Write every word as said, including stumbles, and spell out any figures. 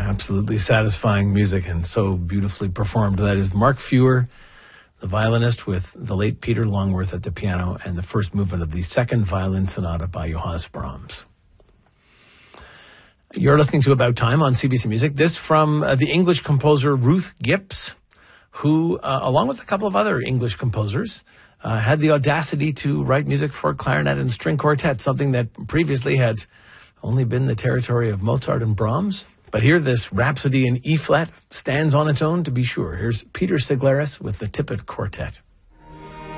Absolutely satisfying music and so beautifully performed. That is Mark Feuer, the violinist, with the late Peter Longworth at the piano, and the first movement of the second violin sonata by Johannes Brahms. You're listening to About Time on C B C Music. This from uh, the English composer Ruth Gips, who, uh, along with a couple of other English composers, uh, had the audacity to write music for clarinet and string quartet, something that previously had only been the territory of Mozart and Brahms. But here, this Rhapsody in E-flat stands on its own, to be sure. Here's Peter Siglaris with the Tippett Quartet.